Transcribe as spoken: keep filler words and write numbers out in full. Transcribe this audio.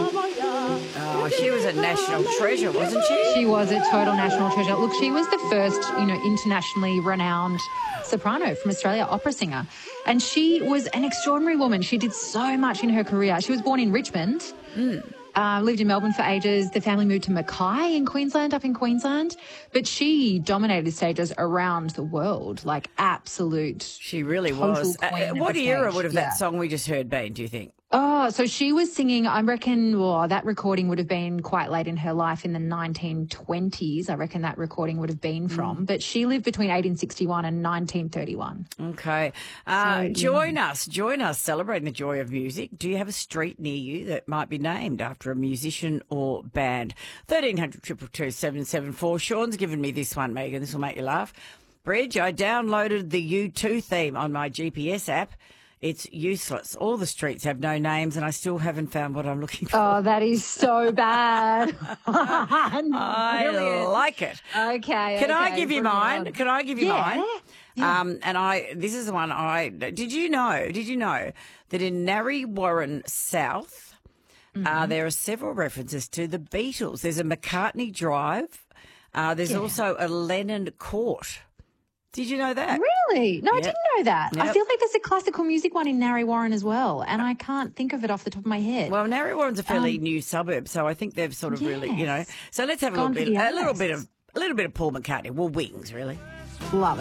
Oh, she was a national treasure, wasn't she? She was a total national treasure. Look, she was the first, you know, internationally renowned soprano from Australia, opera singer. And she was an extraordinary woman. She did so much in her career. She was born in Richmond, mm. uh, lived in Melbourne for ages. The family moved to Mackay in Queensland, up in Queensland. But she dominated stages around the world, like absolute. She really was. Uh, what era would have yeah. that song we just heard been, do you think? Oh, so she was singing, I reckon, well, that recording would have been quite late in her life in the nineteen twenties. I reckon that recording would have been from. Mm. But she lived between eighteen sixty-one and nineteen thirty-one. Okay. Uh, so, join yeah. us. Join us celebrating the joy of music. Do you have a street near you that might be named after a musician or band? thirteen hundred, two two two, seven seven four. Sean's given me this one, Megan. This will make you laugh. Bridge, I downloaded the U two theme on my G P S app. It's useless. All the streets have no names and I still haven't found what I'm looking for. Oh, that is so bad. I Brilliant. like it. Okay. Can okay, I give you mine? On. Can I give you yeah. mine? Yeah. Um, and I, this is the one I, did you know, did you know that in Narre Warren South, mm-hmm. uh, there are several references to the Beatles. There's a McCartney Drive. Uh, there's yeah. also a Lennon Court. Did you know that? Really? No, yep. I didn't know that. Yep. I feel like there's a classical music one in Narre Warren as well, and I can't think of it off the top of my head. Well, Narre Warren's a fairly um, new suburb, so I think they've sort of yes. really, you know. So let's have a little bit, a little bit of, a little bit of Paul McCartney. Well, Wings, really. Love it.